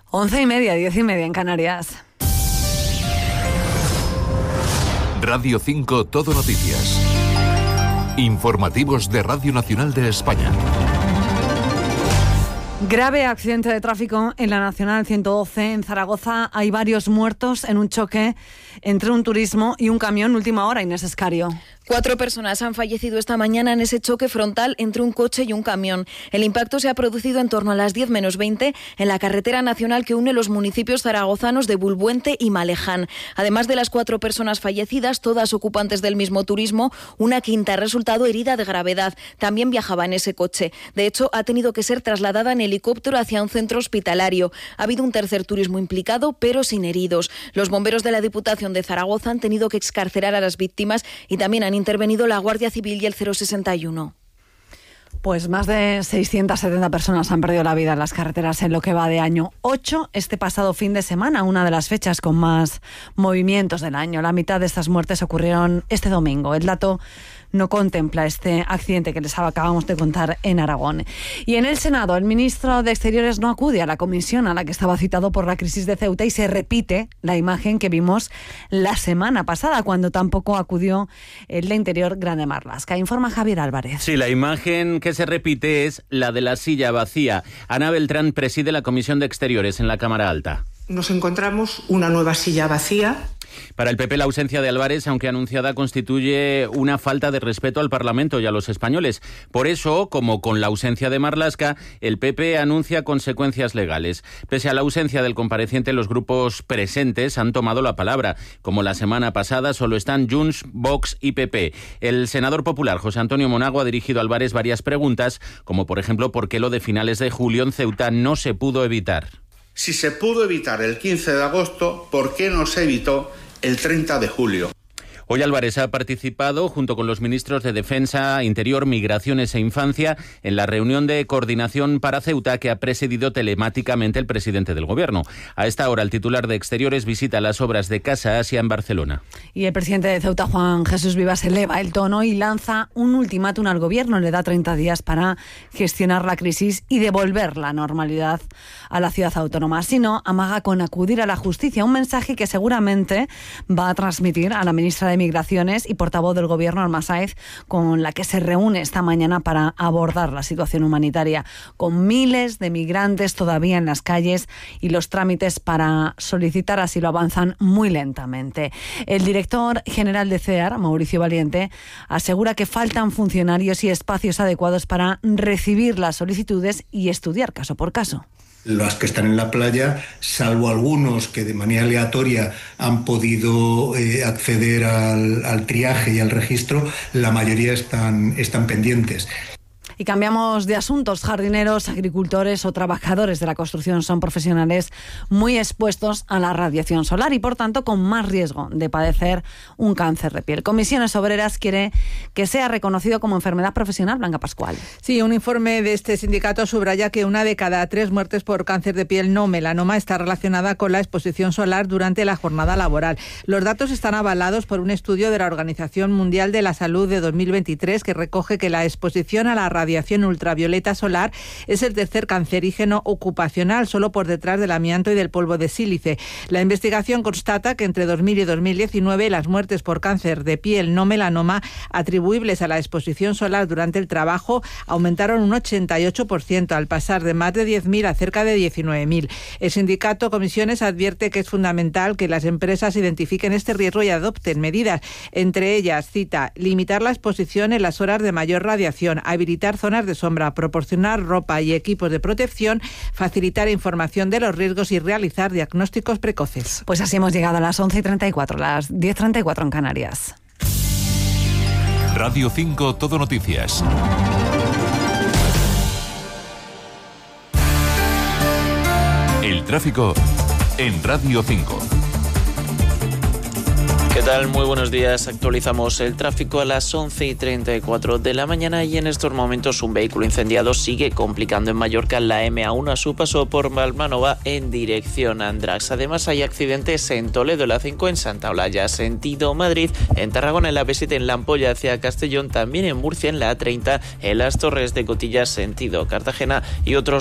11:30, 10:30 en Canarias. Radio 5 Todo Noticias. Informativos de Radio Nacional de España. Grave accidente de tráfico en la Nacional 112 en Zaragoza. Hay varios muertos en un choque entre un turismo y un camión. Última hora, Inés Escario. 4 personas han fallecido esta mañana en ese choque frontal entre un coche y un camión. El impacto se ha producido en torno a las 10 menos 20 en la carretera nacional que une los municipios zaragozanos de Bulbuente y Maleján. Además de las 4 personas fallecidas, todas ocupantes del mismo turismo, una quinta ha resultado herida de gravedad. También viajaba en ese coche. De hecho, ha tenido que ser trasladada en helicóptero hacia un centro hospitalario. Ha habido un tercer turismo implicado, pero sin heridos. Los bomberos de la Diputación de Zaragoza han tenido que excarcerar a las víctimas y también han intervenido la Guardia Civil y el 061. Pues más de 670 personas han perdido la vida en las carreteras en lo que va de año. 8 este pasado fin de semana, una de las fechas con más movimientos del año. La mitad de estas muertes ocurrieron este domingo. El dato no contempla este accidente que les acabamos de contar en Aragón. Y en el Senado, el ministro de Exteriores no acude a la comisión a la que estaba citado por la crisis de Ceuta y se repite la imagen que vimos la semana pasada, cuando tampoco acudió el de Interior, Grande Marlaska. Informa Javier Álvarez. Sí, la imagen que se repite es la de la silla vacía. Ana Beltrán preside la Comisión de Exteriores en la Cámara Alta. Nos encontramos una nueva silla vacía. Para el PP, la ausencia de Álvarez, aunque anunciada, constituye una falta de respeto al Parlamento y a los españoles. Por eso, como con la ausencia de Marlaska, el PP anuncia consecuencias legales. Pese a la ausencia del compareciente, los grupos presentes han tomado la palabra. Como la semana pasada, solo están Junts, Vox y PP. El senador popular José Antonio Monago ha dirigido a Álvarez varias preguntas, como por ejemplo, ¿por qué lo de finales de julio en Ceuta no se pudo evitar? Si se pudo evitar el 15 de agosto, ¿por qué no se evitó el 30 de julio? Hoy Álvarez ha participado, junto con los ministros de Defensa, Interior, Migraciones e Infancia, en la reunión de coordinación para Ceuta que ha presidido telemáticamente el presidente del Gobierno. A esta hora, el titular de Exteriores visita las obras de Casa Asia en Barcelona. Y el presidente de Ceuta, Juan Jesús Vivas, eleva el tono y lanza un ultimátum al Gobierno. Le da 30 días para gestionar la crisis y devolver la normalidad a la ciudad autónoma. Si no, amaga con acudir a la justicia, un mensaje que seguramente va a transmitir a la ministra de Migraciones y portavoz del Gobierno, Alma Sáez, con la que se reúne esta mañana para abordar la situación humanitaria, con miles de migrantes todavía en las calles y los trámites para solicitar asilo avanzan muy lentamente. El director general de CEAR, Mauricio Valiente, asegura que faltan funcionarios y espacios adecuados para recibir las solicitudes y estudiar caso por caso. Las que están en la playa, salvo algunos que de manera aleatoria han podido acceder al triaje y al registro, la mayoría están pendientes. Y cambiamos de asuntos. Jardineros, agricultores o trabajadores de la construcción son profesionales muy expuestos a la radiación solar y, por tanto, con más riesgo de padecer un cáncer de piel. Comisiones Obreras quiere que sea reconocido como enfermedad profesional. Blanca Pascual. Sí, un informe de este sindicato subraya que 1 de cada 3 muertes por cáncer de piel no melanoma está relacionada con la exposición solar durante la jornada laboral. Los datos están avalados por un estudio de la Organización Mundial de la Salud de 2023 que recoge que la exposición a la radiación ultravioleta solar es el tercer cancerígeno ocupacional, solo por detrás del amianto y del polvo de sílice. La investigación constata que entre 2000 y 2019 las muertes por cáncer de piel no melanoma atribuibles a la exposición solar durante el trabajo aumentaron un 88%, al pasar de más de 10.000 a cerca de 19.000. El sindicato Comisiones advierte que es fundamental que las empresas identifiquen este riesgo y adopten medidas. Entre ellas, cita, limitar la exposición en las horas de mayor radiación, habilitar zonas de sombra, proporcionar ropa y equipos de protección, facilitar información de los riesgos y realizar diagnósticos precoces. Pues así hemos llegado a las 11:34, las 10:34 en Canarias. Radio 5 Todo Noticias. El tráfico en Radio 5. ¿Qué tal? Muy buenos días. Actualizamos el tráfico a las 11:34 de la mañana y en estos momentos un vehículo incendiado sigue complicando en Mallorca la M1 a su paso por Malmanova en dirección a Andratx. Además hay accidentes en Toledo, la 5 en Santa Olalla, sentido Madrid, en Tarragona en la B7 en La Ampolla hacia Castellón, también en Murcia en la A30 en las Torres de Cotillas, sentido Cartagena y otros